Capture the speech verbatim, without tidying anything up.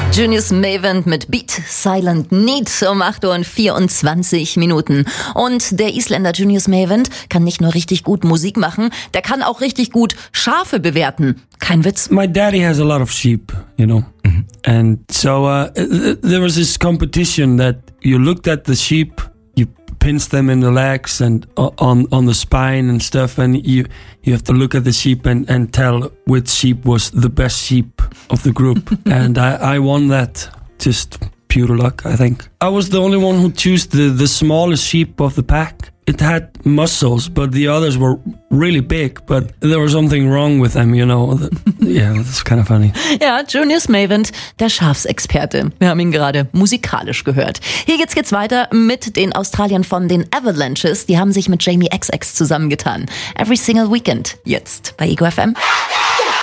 Junius Mavent mit Beat Silent Need um acht Uhr und vierundzwanzig Minuten. Und der Isländer Junius Mavent kann nicht nur richtig gut Musik machen, der kann auch richtig gut Schafe bewerten. Kein Witz. My daddy has a lot of sheep, you know. Mm-hmm. And so uh, there was this competition that you looked at the sheep, you pinch them in the legs and on on the spine and stuff, and you you have to look at the sheep and, and tell which sheep was the best sheep of the group. And I, I won that, just pure luck, I think. I was the only one who chose the, the smallest sheep of the pack. It had muscles, but the others were really big, but there was something wrong with them, you know. Yeah, that's kind of funny. Ja, Junius Mavent, der Schafsexperte. Wir haben ihn gerade musikalisch gehört. Hier geht's jetzt weiter mit den Australiern von den Avalanches. Die haben sich mit Jamie X X zusammengetan. Every Single Weekend, jetzt bei Ego F M.